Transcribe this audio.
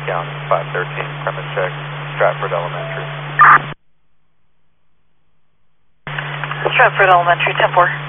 County, 513, premise check, Stratford Elementary. Stratford Elementary, 10-4.